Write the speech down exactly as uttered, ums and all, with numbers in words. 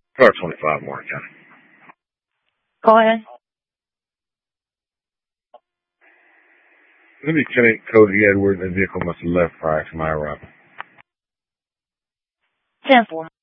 Car twenty-five, Warren County. Go ahead. Lieutenant Cody Edwards, the vehicle must have left prior to my arrival. ten four.